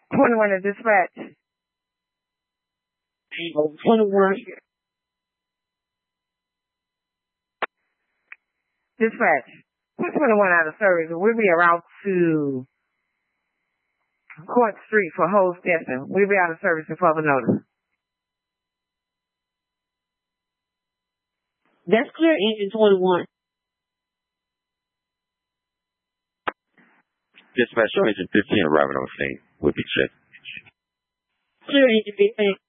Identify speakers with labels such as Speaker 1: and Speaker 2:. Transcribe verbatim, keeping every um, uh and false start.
Speaker 1: twenty-one to dispatch.
Speaker 2: twenty-one.
Speaker 1: Dispatch. Put twenty-one out of service. We'll be around to Court Street for Ho Stetson. We'll be out of service in further notice.
Speaker 2: That's clear, engine twenty-one.
Speaker 3: Dispatch, engine fifteen arriving on scene. Will be checked.
Speaker 2: Clear, engine fifteen.